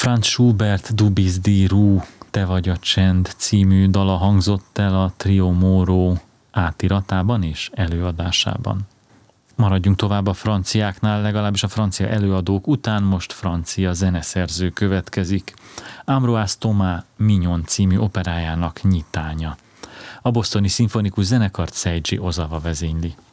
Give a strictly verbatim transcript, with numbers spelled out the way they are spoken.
Franz Schubert Du bist die Ruhe, Te vagy a csend című dala hangzott el a Trio Moro átiratában és előadásában. Maradjunk tovább a franciáknál, legalábbis a francia előadók után most francia zeneszerző következik. Ambroise Thomas Mignon című operájának nyitánya. A bostoni szimfonikus zenekart Seiji Ozawa vezényli.